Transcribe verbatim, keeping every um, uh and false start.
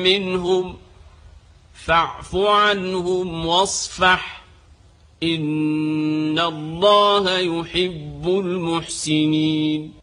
منهم فاعف عنهم واصفح إن الله يحب المحسنين